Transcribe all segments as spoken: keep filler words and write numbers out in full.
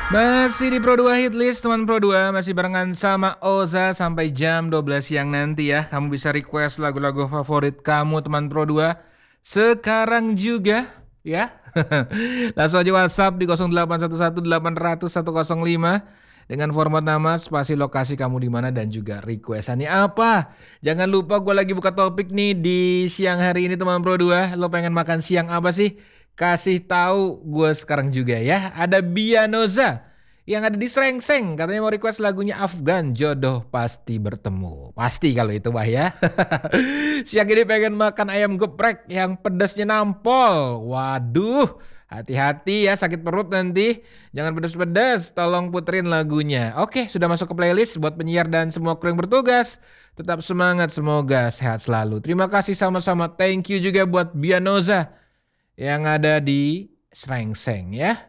Masih di Pro dua Hitlist teman Pro dua, masih barengan sama Oza sampai jam dua belas siang nanti ya. Kamu bisa request lagu-lagu favorit kamu teman Pro dua sekarang juga ya. Langsung aja WhatsApp di nol delapan satu satu delapan nol nol satu nol lima dengan format nama, spasi lokasi kamu di mana dan juga requestannya apa. Jangan lupa gue lagi buka topik nih di siang hari ini teman Pro dua. Lo pengen makan siang apa sih? Kasih tahu gue sekarang juga ya. Ada Bianoza yang ada di Srengseng, katanya mau request lagunya Afgan, Jodoh Pasti Bertemu. Pasti kalau itu mah ya. Siang ini pengen makan ayam geprek yang pedasnya nampol. Waduh, hati-hati ya, sakit perut nanti. Jangan pedas-pedas, tolong puterin lagunya. Oke, sudah masuk ke playlist buat penyiar dan semua kru yang bertugas. Tetap semangat, semoga sehat selalu. Terima kasih sama-sama, thank you juga buat Bianoza yang ada di Srengseng ya.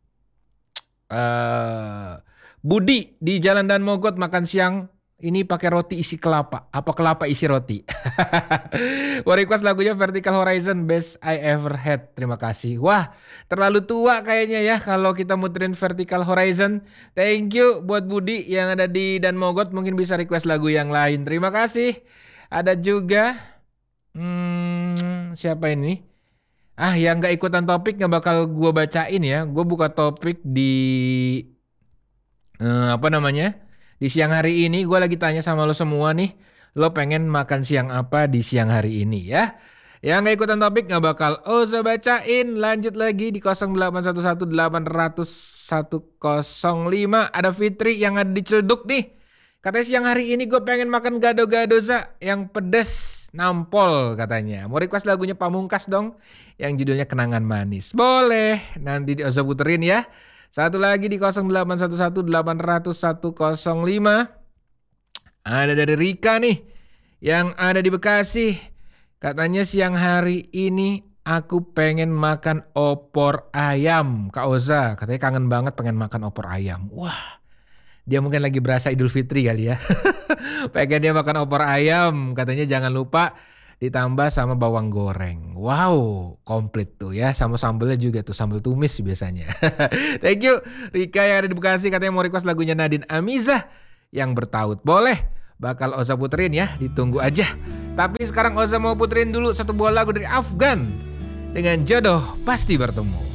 Uh, Budi di Jalan Dan Mogot makan siang ini pakai roti isi kelapa. Apa kelapa isi roti? Mau request lagunya Vertical Horizon, Best I Ever Had. Terima kasih. Wah, terlalu tua kayaknya ya kalau kita muterin Vertical Horizon. Thank you buat Budi yang ada di Dan Mogot. Mungkin bisa request lagu yang lain. Terima kasih. Ada juga hmm, siapa ini? Ah, yang gak ikutan topik gak bakal gue bacain ya. Gue buka topik di eh, apa namanya? Di siang hari ini gue lagi tanya sama lo semua nih. Lo pengen makan siang apa di siang hari ini ya? Yang gak ikutan topik gak bakal Oza bacain. Lanjut lagi di nol delapan satu satu delapan nol nol satu nol lima. Ada Fitri yang ada di Ciledug nih. Katanya siang hari ini gue pengen makan gado-gado za yang pedes nampol katanya. Mau request lagunya Pamungkas dong yang judulnya Kenangan Manis. Boleh, nanti di Oza puterin ya. Satu lagi di nol delapan satu satu delapan nol nol satu nol lima. Ada dari Rika nih yang ada di Bekasi. Katanya siang hari ini aku pengen makan opor ayam. Kak Oza katanya kangen banget pengen makan opor ayam. Wah, dia mungkin lagi berasa Idul Fitri kali ya. Pengen dia makan opor ayam. Katanya jangan lupa ditambah sama bawang goreng. Wow, komplit tuh ya. Sama sambelnya juga tuh, sambal tumis biasanya. Thank you Rika yang ada di Bekasi. Katanya mau request lagunya Nadine Amizah yang Bertaut. Boleh, bakal Oza puterin ya. Ditunggu aja. Tapi sekarang Oza mau puterin dulu satu buah lagu dari Afgan dengan Jodoh Pasti Bertemu.